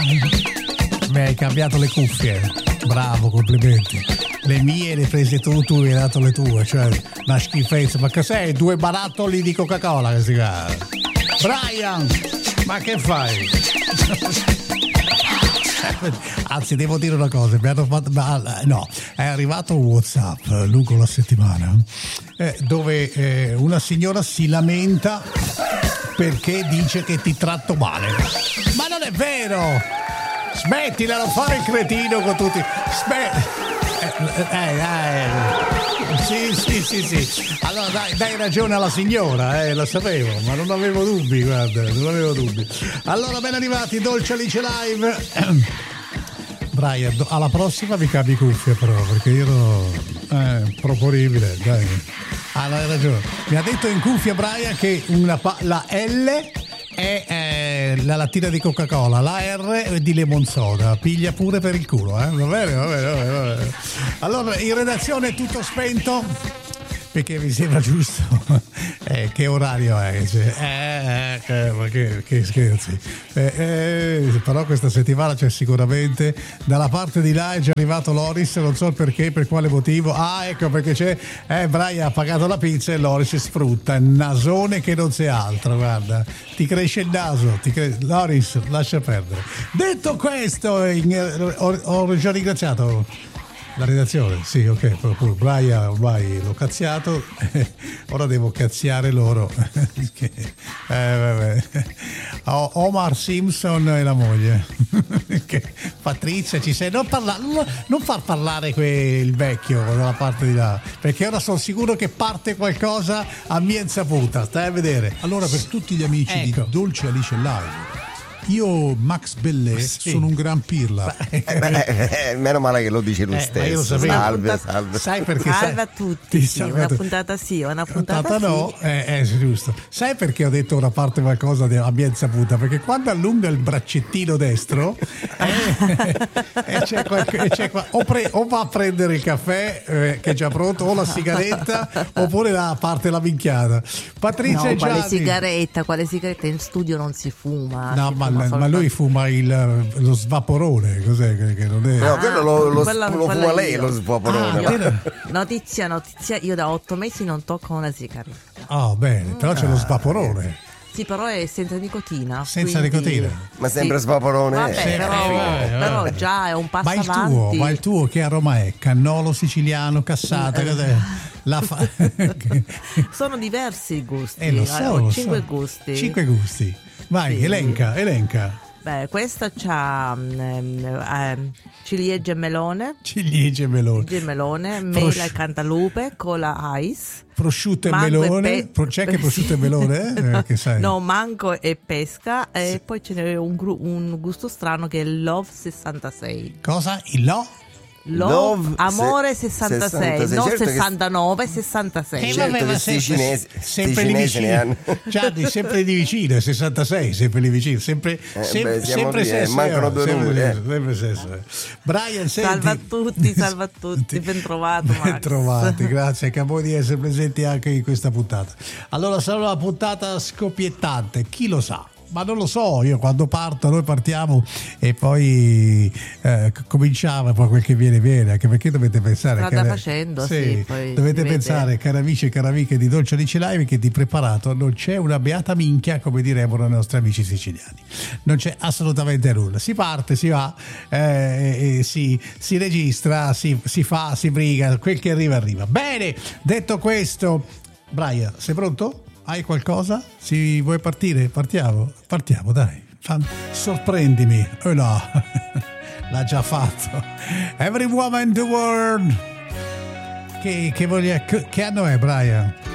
Mi hai cambiato le cuffie. Bravo, complimenti. Le mie le hai prese tu mi hai dato le tue, cioè una schifezza. Ma che sei? 2 barattoli di Coca-Cola che si chiama. Brian, ma che fai? Anzi, devo dire una cosa, mi hanno fatto, no, è arrivato un WhatsApp lungo la settimana dove una signora si lamenta perché dice che ti tratto male. Ma non è vero! Smettila, non fare il cretino con tutti. Sì. Allora dai ragione alla signora, lo sapevo, ma non avevo dubbi, guarda, non avevo dubbi. Allora, ben arrivati, Dolce Alice Live. Brian, alla prossima mi cambi cuffie però, perché io proponibile, dai. Allora, hai ragione. Mi ha detto in cuffia Brian che la L è la lattina di Coca-Cola, la R è di lemon soda, piglia pure per il culo, va bene. Allora, in redazione è tutto spento perché mi sembra giusto. Che orario è? Ma che scherzi. Però questa settimana c'è sicuramente dalla parte di là è già arrivato Loris, non so perché, per quale motivo. Ecco perché c'è Brian ha pagato la pizza e Loris sfrutta il nasone che non c'è altro, guarda, ti cresce il naso, Loris, lascia perdere. Detto questo, ho già ringraziato la redazione, sì, ok, proprio Brian ormai l'ho cazziato, ora devo cazziare loro. Omar Simpson e la moglie. Patrizia, ci sei? Non far parlare il vecchio dalla parte di là, perché ora sono sicuro che parte qualcosa a mia insaputa, stai a vedere. Allora, per tutti gli amici di Dolce Alice Live, io, Max Bellè, sono un gran pirla. Meno male che lo dice lui stesso. Io lo sapevo. Salve. Sai perché? Salve a tutti. Una puntata sì, una puntata no. Giusto. Sai perché ho detto ora parte qualcosa a mia insaputa? Perché quando allunga il braccettino destro o va a prendere il caffè che è già pronto, o la sigaretta, oppure parte la minchiata. Patrizia e Gianni. Quale sigaretta? In studio non si fuma. No, ma lui fuma lo svaporone, cos'è che non è? No, quello lo fuma lei, lo svaporone. Notizia, io da 8 mesi non tocco una sigaretta. Bene, però c'è lo svaporone. Sì, però è senza nicotina. Senza nicotina. Ma sempre svaporone. Vabbè, però già è un passo avanti. Ma il tuo che aroma è? Cannolo siciliano, cassata, cos'è? Sono diversi i gusti. Lo so, 5 gusti. 5 gusti. Vai, sì. Elenca. Beh, questa c'ha ciliegie e melone. Mela e cantalupe, cola ice. Prosciutto e melone. C'è che prosciutto e melone? Che sai? No, mango e pesca. Sì. E poi ce n'è un gusto strano che è Love 66. Cosa? Il Love Amore 66, non 69, 66. Certo che sti cinesi ne hanno. Gianni, sempre di vicino, 66, sempre lì vicino, sempre sesso. Mancano 2 numeri. Brian, salve a tutti, ben trovato Max. Ben trovati, grazie anche a voi di essere presenti anche in questa puntata. Allora sarà una puntata scoppiettante, chi lo sa? Ma non lo so, io quando parto, noi partiamo e poi cominciamo, poi quel che viene, anche perché dovete pensare dovete pensare, cari amici e cari amiche di Dolce Alice Live, che di preparato non c'è una beata minchia, come direbbero i nostri amici siciliani, non c'è assolutamente nulla, si parte, si va, si registra, si fa, si briga, quel che arriva. Bene, detto questo, Brian, sei pronto? Hai qualcosa? Vuoi partire? Partiamo, dai. Sorprendimi. Oh no, l'ha già fatto. Every woman in the world. Che anno è, Brian?